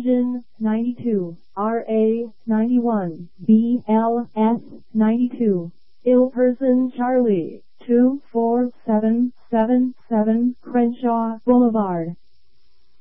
Engine 92, RA 91, BLS 92. Ill Person Charlie, 24777 Crenshaw Boulevard.